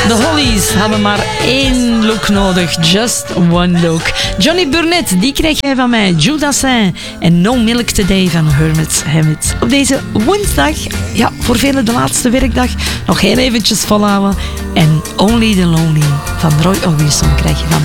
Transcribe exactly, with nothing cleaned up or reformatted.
De Hollies hadden maar één look nodig. Just one look. Johnny Burnett, die krijg jij van mij. Judas Saint en No Milk Today van Hermits Hermits. Op deze woensdag, ja, voor velen de laatste werkdag, nog heel eventjes volhouden. En Only the Lonely van Roy Orbison krijg je van mij.